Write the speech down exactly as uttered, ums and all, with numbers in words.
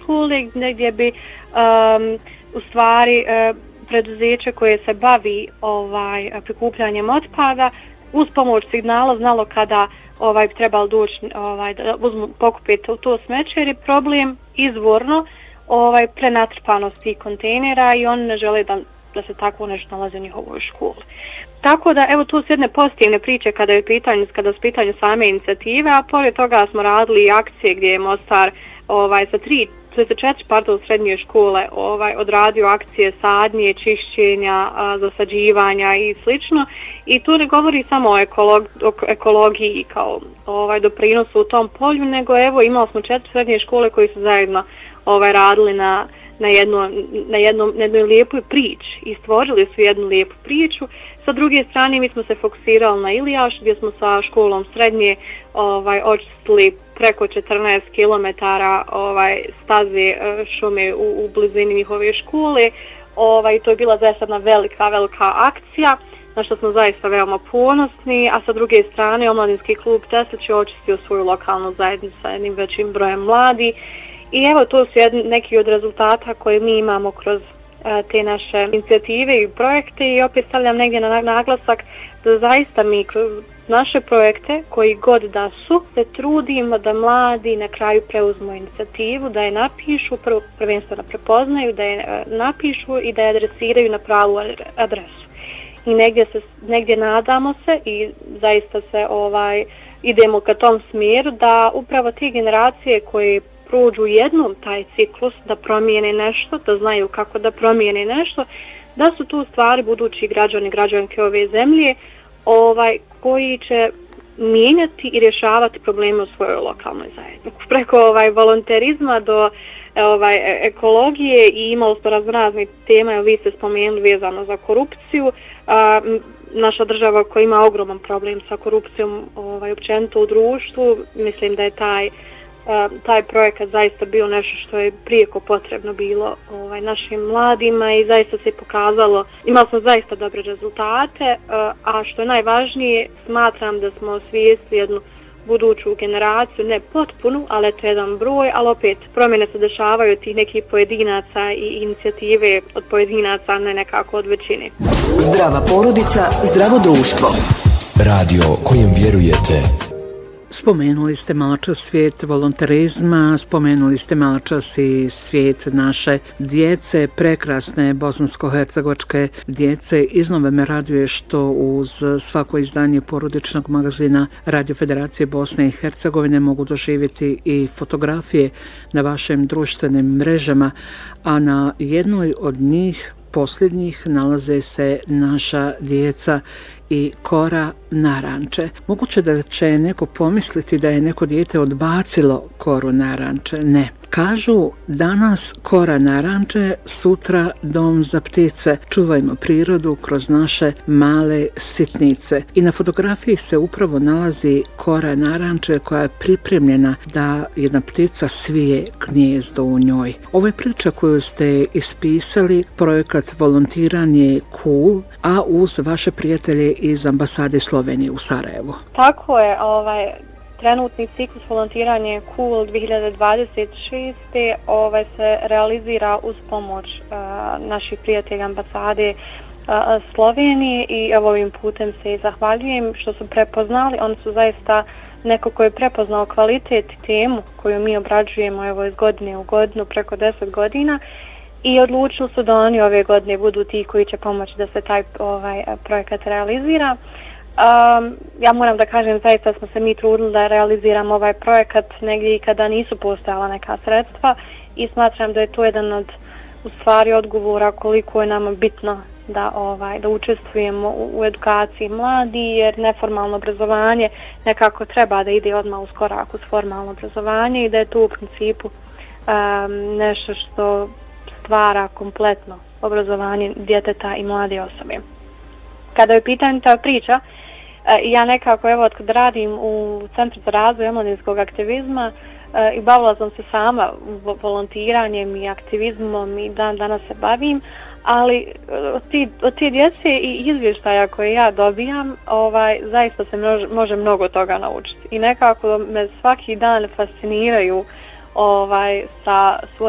školi, gdje bi um, u stvari uh, preduzeće koje se bavi ovaj prikupljanjem otpada uz pomoć signala znalo kada ovaj bi trebalo doći ovaj da uzmu pokupiti u to smeće, jer je problem izvorno ovaj prenatrpanost tih kontejnera i oni ne žele da da se tako nešto nalazi u njihovoj školi. Tako da, evo, tu su jedne pozitivne priče kada je pitanje, kada su pitanje same inicijative, a pored toga smo radili akcije gdje je Mostar ovaj, sa tri, sa četiri pardon, srednje škole ovaj, odradio akcije sadnje, čišćenja, a, zasađivanja i slično. I tu ne govori samo o, ekolog, o ekologiji kao ovaj, doprinosu u tom polju, nego evo imali smo četiri srednje škole koji su zajedno ovaj, radili na na, jedno, na, jednom, na jednoj lijepoj priči i stvorili su jednu lijepu priču. Sa druge strane mi smo se fokusirali na Ilijaš gdje smo sa školom srednje ovaj, očistili preko četrnaest kilometara ovaj, staze šume u, u blizini njihove škole. Ovaj, to je bila zaista jedna velika, velika akcija na što smo zaista veoma ponosni, a sa druge strane omladinski klub Teslić je očistio svoju lokalnu zajednicu sa jednim većim brojem mladi. I evo, to su jedni, neki od rezultata koje mi imamo kroz a, te naše inicijative i projekte i opet stavljam negdje na naglasak da zaista mi kroz naše projekte koji god da su se trudimo da mladi na kraju preuzmu inicijativu, da je napišu, prvo prvenstveno prepoznaju, da je a, napišu i da je adresiraju na pravu adresu. I negdje, se, negdje nadamo se i zaista se ovaj idemo ka tom smjeru da upravo te generacije koje prođu jednom taj ciklus da promijene nešto, da znaju kako da promijene nešto, da su tu stvari budući građani, građanke ove zemlje ovaj, koji će mijenjati i rješavati probleme u svojoj lokalnoj zajednici. Preko ovaj, volonterizma do ovaj, ekologije i imali smo raznoraznih tema, vi ste spomenuli vezano za korupciju. A, naša država koja ima ogroman problem sa korupcijom ovaj, općenito u društvu, mislim da je taj taj projekat zaista bio nešto što je prijeko potrebno bilo ovaj, našim mladima i zaista se pokazalo, imali smo zaista dobre rezultate, a što je najvažnije, smatram da smo osvijestili jednu buduću generaciju, ne potpunu, ali eto jedan broj, ali opet promjene se dešavaju od tih nekih pojedinaca i inicijative od pojedinaca, ne nekako od većine. Zdrava porodica, zdravo društvo. Radio kojem vjerujete. Spomenuli ste malo čas svijet volonterizma, spomenuli ste malo čas i svijet naše djece, prekrasne bosansko-hercegovačke djece. Iznova me raduje što uz svako izdanje porodičnog magazina Radio Federacije Bosne i Hercegovine mogu doživjeti i fotografije na vašim društvenim mrežama, a na jednoj od njih posljednjih nalaze se naša djeca i Kora Naranče. Moguće da će neko pomisliti da je neko dijete odbacilo Koru Naranče. Ne. Kažu danas Kora Naranče, sutra dom za ptice. Čuvajmo prirodu kroz naše male sitnice. I na fotografiji se upravo nalazi Kora Naranče koja je pripremljena da jedna ptica svije gnijezdo u njoj. Ovo je priča koju ste ispisali, projekat volontiranje Cool, a uz vaše prijatelje iz ambasade Slovenije u Sarajevu. Tako je, ovaj, trenutni ciklus volontiranje Cool dvije hiljade dvadeset šeste ovaj, se realizira uz pomoć uh, naših prijatelja ambasade uh, Slovenije i evo ovim putem se i zahvaljujem što su prepoznali, oni su zaista neko ko je prepoznao kvalitet i temu koju mi obrađujemo evo, iz godine u godinu, preko deset godina. I odlučili su da oni ove godine budu ti koji će pomoći da se taj ovaj, projekat realizira. Um, ja moram da kažem, zaista smo se mi trudili da realiziramo ovaj projekat negdje i kada nisu postojala neka sredstva i smatram da je to jedan od u stvari odgovora koliko je nama bitno da ovaj da učestvujemo u, u edukaciji mladi, jer neformalno obrazovanje nekako treba da ide odmah uz korak uz formalno obrazovanje i da je to u principu um, nešto što stvara kompletno obrazovanje djeteta i mlade osobe. Kada je pitanje ta priča, ja nekako evo od kad radim u Centru za razvoj omladinskog aktivizma i bavila sam se sama volontiranjem i aktivizmom i dan danas se bavim, ali od ti, od ti djece i izvještaja koje ja dobijam, ovaj, zaista se može, može mnogo toga naučiti. I nekako me svaki dan fasciniraju ovaj, sa svojim